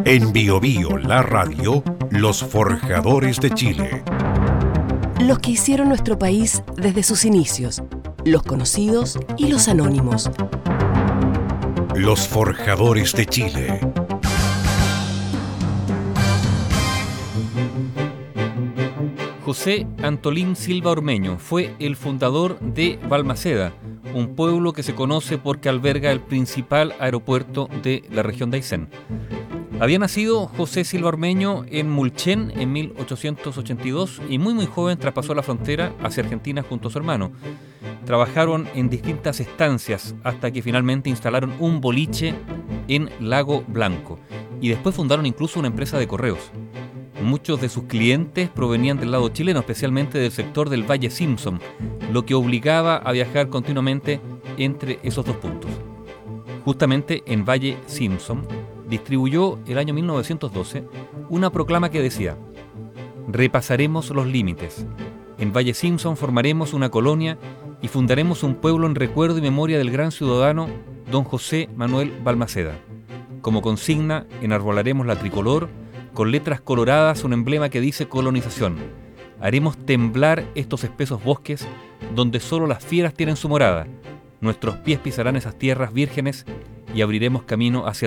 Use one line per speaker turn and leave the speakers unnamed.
En Bio Bio, la radio, los forjadores de Chile.
Los que hicieron nuestro país desde sus inicios, los conocidos y los anónimos.
Los forjadores de Chile.
José Antolín Silva Ormeño fue el fundador de Balmaceda, un pueblo que se conoce porque alberga el principal aeropuerto de la región de Aysén. Había nacido José Silva Ormeño en Mulchen en 1882 y muy joven traspasó la frontera hacia Argentina junto a su hermano. Trabajaron en distintas estancias hasta que finalmente instalaron un boliche en Lago Blanco y después fundaron incluso una empresa de correos. Muchos de sus clientes provenían del lado chileno, especialmente del sector del Valle Simpson, lo que obligaba a viajar continuamente entre esos dos puntos. Justamente en Valle Simpson distribuyó el año 1912 una proclama que decía: repasaremos los límites. En Valle Simpson formaremos una colonia y fundaremos un pueblo en recuerdo y memoria del gran ciudadano don José Manuel Balmaceda. Como consigna, enarbolaremos la tricolor con letras coloradas, un emblema que dice colonización. Haremos temblar estos espesos bosques donde solo las fieras tienen su morada. Nuestros pies pisarán esas tierras vírgenes y abriremos camino hacia